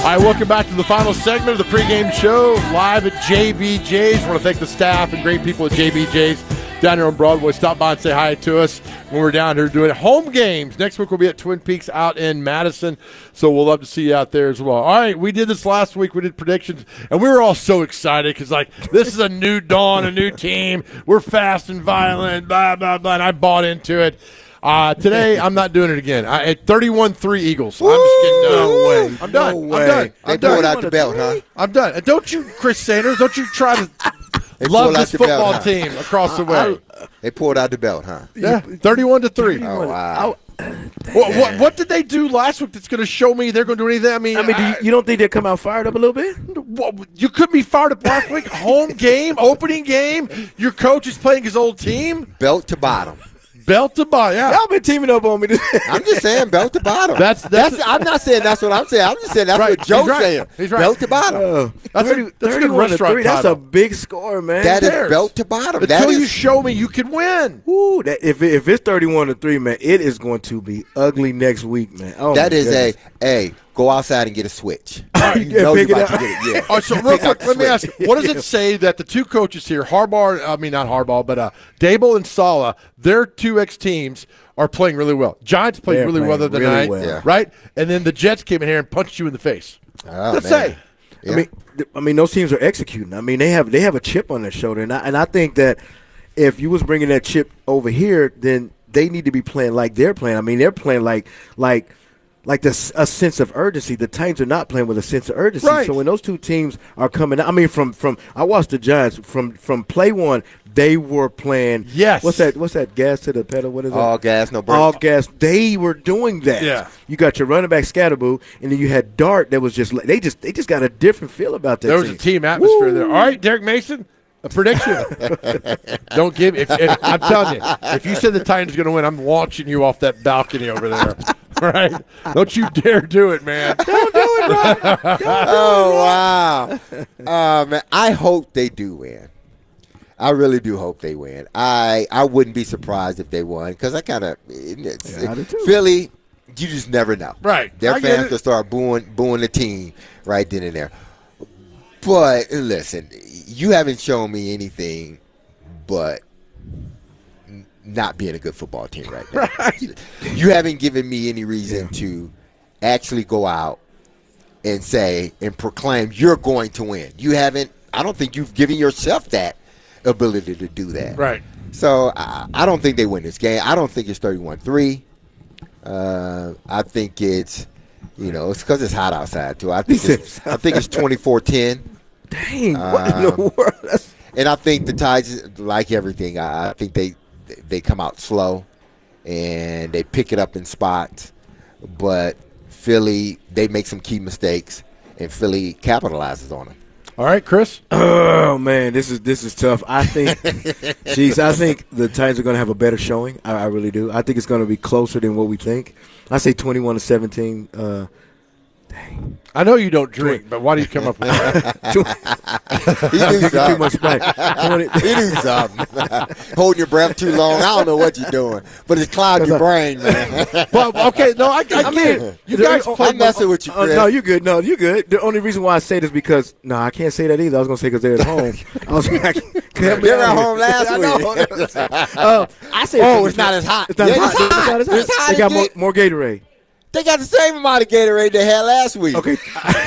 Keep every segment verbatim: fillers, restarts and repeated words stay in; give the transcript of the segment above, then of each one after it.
All right, welcome back to the final segment of the pregame show, live at J B J's. I want to thank the staff and great people at J B J's down here on Broadway. Stop by and say hi to us when we're down here doing home games. Next week we'll be at Twin Peaks out in Madison, so we'll love to see you out there as well. All right, we did this last week. We did predictions, and we were all so excited because, like, this is a new dawn, a new team. We're fast and violent, blah, blah, blah, and I bought into it. Uh, today, I'm not doing it again. I, at thirty-one three Eagles. I'm just kidding. No, No way. I'm done. No I'm way. done. They I'm done. pulled out the belt, huh? I'm done. And don't you, Chris Sanders, don't you try to They love pulled out this the football belt, huh? team across the way. They pulled out the belt, huh? Yeah, thirty-one to three. Oh, wow. What, what, what did they do last week that's going to show me they're going to do anything? I mean, I mean, do you, you don't think they'll come out fired up a little bit? what, you couldn't be fired up last week. Home game, opening game. Your coach is playing his old team. Belt to bottom. Belt to bottom. Yeah. Y'all been teaming up on me. I'm just saying belt to bottom. That's- that's- I'm not saying that's what I'm saying. I'm just saying that's Right. what Joe's He's right. saying. He's right. Belt to bottom. Uh, That's a- thirty, that's a good thirty-one to restaurant three. That's title. a big score, man. that cares? is belt to bottom. Until That you is show me you can win. Ooh, that, if it, if it's thirty-one to three, man, it is going to be ugly next week, man. Oh, that my is goodness. a hey. Go outside and get a switch. Yeah, You know pick you're it about up. to get it. Yeah. All right, so real Pick out quick, the let me ask switch. you, what does it say that the two coaches here, Harbaugh, I mean not Harbaugh, but uh, Dable and Saleh, their two ex-teams are playing really well. Giants played They're really well the playing other really night, well. Yeah. right? And then the Jets came in here and punched you in the face. Oh, Let's man. say. Yeah. I mean, th- I mean, those teams are executing. I mean, they have they have a chip on their shoulder, and I, and I think that if you was bringing that chip over here, then they need to be playing like they're playing. I mean, they're playing like like like this a sense of urgency. The Titans are not playing with a sense of urgency. Right. So when those two teams are coming out, I mean, from from I watched the Giants from from play one. They were playing. Yes. What's that? What's that? Gas to the pedal. What is it? All gas, no brakes. All gas. They were doing that. Yeah. You got your running back Scatterboo, and then you had Dart. That was just like- they just they just got a different feel about that. There was team. a team atmosphere there. All right, Derek Mason, a prediction. Don't give. If, if I'm telling you, if you said the Titans are going to win, I'm launching you off that balcony over there. All right, don't you dare do it, man. Oh wow! Uh, man, I hope they do win. I really do hope they win. I I wouldn't be surprised if they won because I kind of Yeah, I do too. Philly. You just never know. Right. Their I get fans it. can start booing booing the team right then and there. But listen, you haven't shown me anything but n- not being a good football team right now. You haven't given me any reason to actually go out and say and proclaim you're going to win. You haven't. I don't think you've given yourself that ability to do that. Right. So I, I don't think they win this game. I don't think it's thirty-one three. Uh, I think it's, you know, it's because it's hot outside too. I think it's, I think it's twenty-four ten. Dang, what in Um, the world? That's, And I think the Titans, like everything, I, I think they they come out slow and they pick it up in spots. But Philly, they make some key mistakes, and Philly capitalizes on them. All right, Chris. oh man, this is this is tough. I think, jeez, I think the Titans are going to have a better showing. I, I really do. I think it's going to be closer than what we think. I say twenty-one to seventeen. Uh, dang, I know you don't drink, but why do you come up with that? He I'm do drinking too something. much back. twenty He do something. Holding your breath too long. I don't know what you're doing, but it's clouding your brain, man. But okay, no, I, I get it. You guys I'm play. I'm messing with you, Uh, Chris. no, you good. No, you good. The only reason why I say this because no, I can't say that either. I was gonna say because they're at home. I was like, help me They were out at here. home last I week. know. Uh, I say Oh, it's not as hot. It's not Yeah, as it's hot. hot. It's not as hot. It's hot They got more, again. more Gatorade. They got the same amount of Gatorade they had last week. Okay.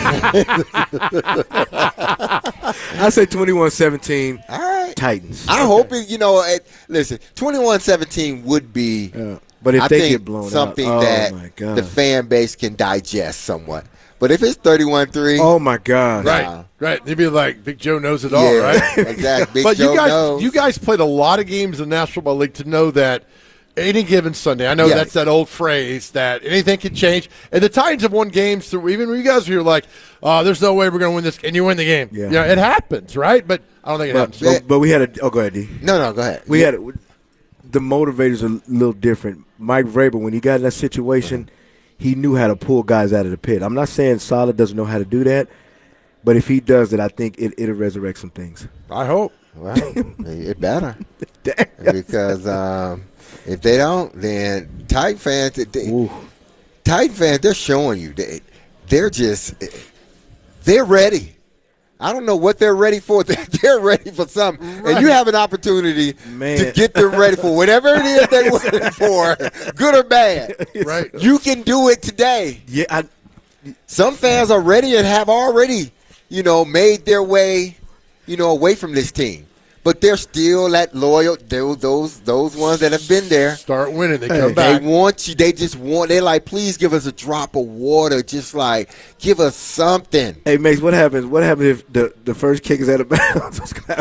I say twenty-one seventeen All right. Titans. I hope it, you know, it, listen, twenty-one seventeen would be, Yeah. But if I they think, get blown something out, that oh my god. the fan base can digest somewhat. But if it's thirty-one three, oh my god. Right, Wow. right. They'd be like, Big Joe knows it all, yeah, right? exactly. Big But Joe you guys, knows. you guys played a lot of games in the National Football League to know that any given Sunday. I know Yeah. that's that old phrase that anything can change. And the Titans have won games through. Even when you guys are like, "Oh, there's no way we're going to win this," and you win the game. Yeah. You know, it happens, right? But I don't think it But, happens. but, but we had a. Oh, go ahead, D. no, no, go ahead. We had a, the motivators are a little different. Mike Vrabel, when he got in that situation, he knew how to pull guys out of the pit. I'm not saying Saleh doesn't know how to do that, but if he does it, I think it, it'll resurrect some things. I hope. Well, it better. Because um, if they don't, then Titan fans, they, Ooh. Titan fans, they're showing you. They, they're just they're ready. I don't know what they're ready for. They're ready for something. Right. And you have an opportunity Man. to get them ready for whatever it is they're waiting for, good or bad. Right. You can do it today. Yeah. I, Some fans are ready and have already, you know, made their way, you know, away from this team. But they're still that loyal. Those those those ones that have been there. Start winning, they come Hey, back. They want you. They just want. They're like, please give us a drop of water. Just like give us something. Hey, Mace, what happens? What happens if the, the first kick is out of bounds?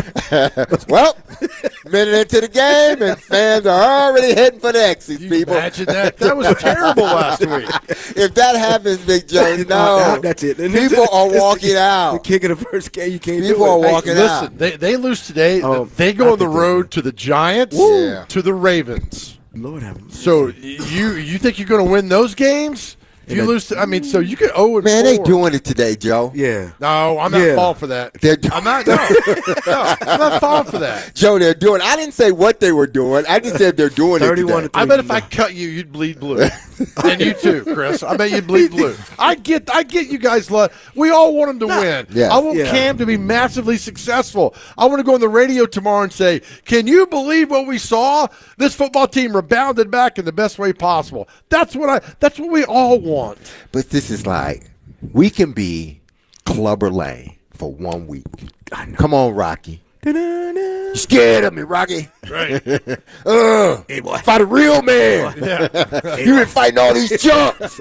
Well, minute into the game, and fans are already heading for the exits. You people, imagine that? That was terrible last week. If that happens, Big Joe, no, that's it. And people are walking the out. kick of the first game, you can't People do it. are Hey, walking listen, out. they they lose today. Oh, they go I on the think they road will. to the Giants, Yeah. to the Ravens. Lord have mercy. So you you think you're going to win those games? If you And lose, to, I mean, so you could oh and Man, four. they doing it today, Joe. Yeah. No, I'm not Yeah. falling for that. They're do- I'm not. No, no, I'm not falling for that. Joe, they're doing. I didn't say what they were doing. I just said they're doing it thirty-one today. to I bet if I cut you, you'd bleed blue, and you too, Chris. I bet you'd bleed blue. I get, I get you guys. Love. We all want them to win. Yeah. I want Yeah. Cam to be massively successful. I want to go on the radio tomorrow and say, "Can you believe what we saw? This football team rebounded back in the best way possible." That's what I. That's what we all want. But this is like, we can be Clubber Lane for one week. Come on, Rocky. You scared of me, Rocky? Right. uh, hey, boy. Fight a real man. Yeah. You been fighting all these chumps.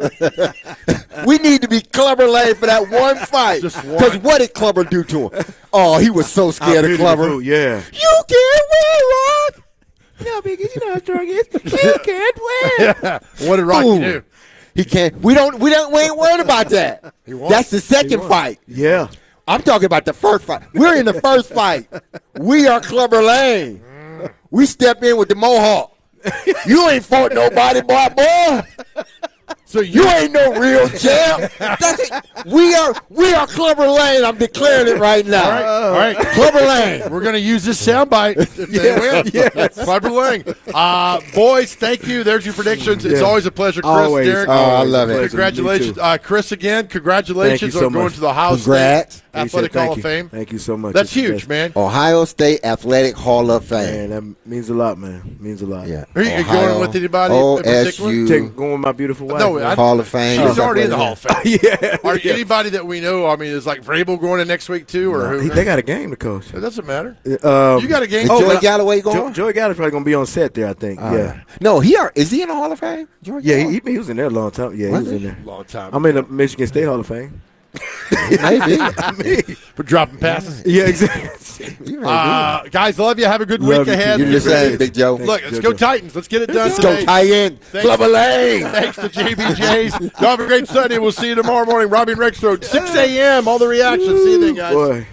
We need to be Clubber Lane for that one fight. Just one. Because what did Clubber do to him? Oh, he was so scared of Clubber. Yeah. You can't win, Rock. You know, because you know how strong he is. You can't win. What did Rocky Ooh. do? He can't. We don't. We don't. We ain't worried about that. won. That's the second fight. Yeah. I'm talking about the first fight. We're in the first fight. We are Clubber Lane. We step in with the Mohawk. You ain't fought nobody, boy, boy. So you, You ain't no real champ. That's it. We are. We are Clubber Lane. I'm declaring it right now. all right, all right. Clubber Lane. We're going to use this soundbite if they win. yes. Clubber Lane. Uh, boys, thank you. There's your predictions. It's Yeah. always a pleasure, Chris. Always. Derek. Oh, I always love a it. pleasure. Congratulations, Me too. uh, Chris. Again, congratulations Thank you so on going much. to the Ohio Congrats. State Athletic Appreciate it. Hall Thank of you. Fame. Thank you so much. That's It's the huge, best. man. Ohio State Athletic Hall of Fame. Man, that means a lot, man. Means a lot. Yeah. Are you Ohio, going with anybody in particular? O S U Take, going with my beautiful wife. No, man. I- Hall of Fame. She's already in the Hall of Fame. yeah. Are yeah. anybody that we know? I mean, is like Vrabel going in next week too, or He- who? they got a game to coach. It doesn't matter. Um, You got a game. Is Oh, Joey but I- Galloway going? Jo- Joey Galloway's probably going to be on set there, I think. yeah. No, he are, is he in the Hall of Fame? Joey Yeah, Galloway? he, he was in there a long time. Yeah, Was he was he? in there. Long time. I'm in the Michigan State Hall of Fame. Maybe. for dropping passes. Yeah, exactly. You may Uh, guys, love you. Have a good Love week you too. ahead. be. You're just saying, Big Joe. Look, Thanks, let's go Jojo. Titans. Let's get it done Let's go today. tie in. Thanks. Clubber Lane. Thanks to J B J's. Y'all have a great Sunday. We'll see you tomorrow morning. Robbie and Rexroad, six a.m. All the reactions. See you then, guys. Boy.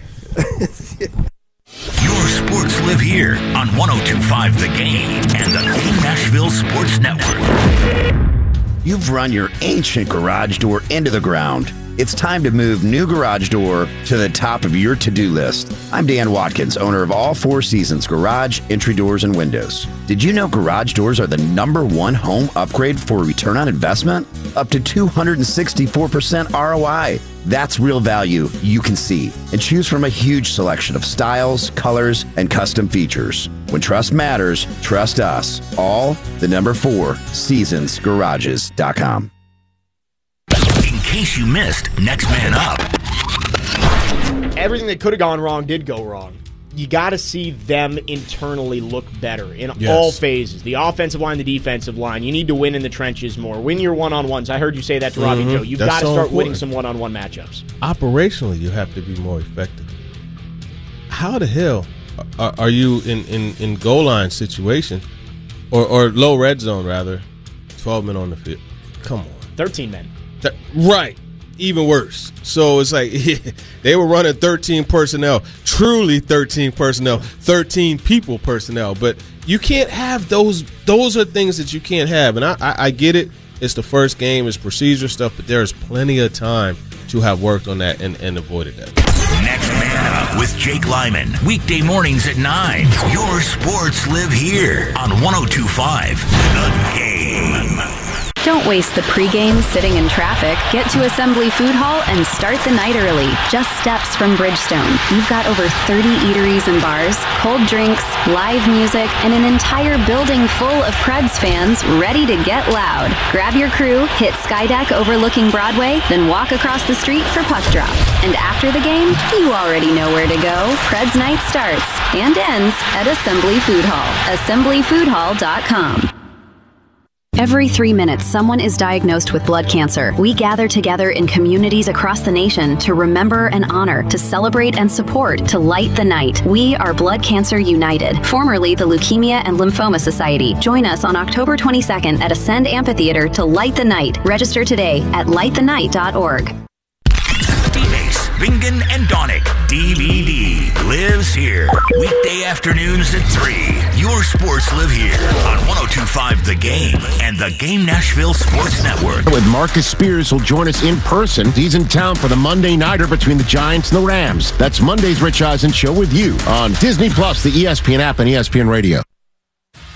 Your sports live here on one oh two point five The Game and the Queen Nashville Sports Network. You've run your ancient garage door into the ground. It's time to move new garage door to the top of your to-do list. I'm Dan Watkins, owner of All Four Seasons Garage, Entry Doors, and Windows. Did you know garage doors are the number one home upgrade for return on investment? Up to two hundred sixty-four percent R O I. That's real value you can see. And choose from a huge selection of styles, colors, and custom features. When trust matters, trust us. All the number four, seasons garages dot com. In case you missed Next Man Up. Everything that could have gone wrong did go wrong. You got to see them internally look better in Yes. all phases. The offensive line, the defensive line. You need to win in the trenches more. Win your one-on-ones. I heard you say that to Robbie Joe. You've That's got to so start winning important. some one-on-one matchups. Operationally, you have to be more effective. How the hell are, are you in, in, in goal line situation or, or low red zone, rather, twelve men on the field? Come on. thirteen men. That- right. Even worse. So it's like they were running thirteen personnel, truly thirteen personnel, thirteen people personnel. But you can't have those. Those are things that you can't have. And I, I, I get it. It's the first game. It's procedure stuff. But there's plenty of time to have worked on that and, and avoided that. Next Man Up with Jake Lyman. Weekday mornings at nine. Your sports live here on one oh two point five The Game. Don't waste the pregame sitting in traffic. Get to Assembly Food Hall and start the night early. Just steps from Bridgestone. You've got over thirty eateries and bars, cold drinks, live music, and an entire building full of Preds fans ready to get loud. Grab your crew, hit Skydeck overlooking Broadway, then walk across the street for puck drop. And after the game, you already know where to go. Preds night starts and ends at Assembly Food Hall. assembly food hall dot com. Every three minutes, someone is diagnosed with blood cancer. We gather together in communities across the nation to remember and honor, to celebrate and support, to light the night. We are Blood Cancer United, formerly the Leukemia and Lymphoma Society. Join us on October twenty-second at Ascend Amphitheater to light the night. Register today at light the night dot org. D-Base, Bingen, and Donick. D V D lives here. Weekday afternoons at three. Your sports live here on one oh two point five The Game and the Game Nashville Sports Network. With Marcus Spears, who'll join us in person. He's in town for the Monday Nighter between the Giants and the Rams. That's Monday's Rich Eisen Show with you on Disney Plus, the E S P N app, and E S P N Radio.